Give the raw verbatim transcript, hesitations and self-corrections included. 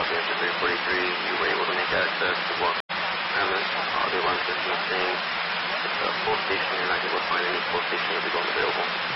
copy after three forty-three. You were able to make access to one premise. Audio alarm system is saying it's a full station. You're not able to find any full station of the going available.